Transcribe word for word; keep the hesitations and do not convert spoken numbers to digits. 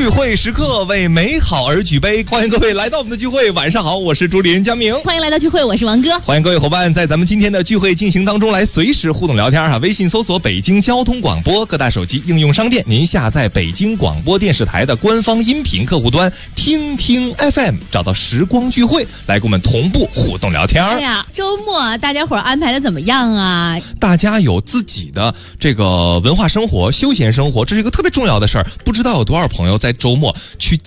聚会时刻为美好而举杯，欢迎各位来到我们的聚会。晚上好，我是主理人江明。 欢迎来到聚会，我是王哥。 欢迎各位伙伴在咱们今天的聚会进行当中来随时互动聊天哈。微信搜索北京交通广播，各大手机应用商店您下载北京广播电视台的官方音频客户端听听 F M， 找到时光聚会来跟我们同步互动聊天。 哎呀，周末大家伙安排的怎么样啊？ 大家有自己的这个文化生活、休闲生活，这是一个特别重要的事儿。不知道有多少朋友在周末去